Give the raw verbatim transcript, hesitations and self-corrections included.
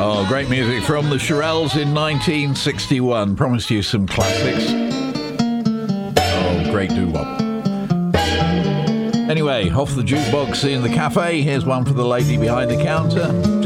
Oh, great music from the Shirelles in nineteen sixty-one. Promised you some classics. Oh, great doo-wop. Anyway, off the jukebox in the cafe, here's one for the lady behind the counter.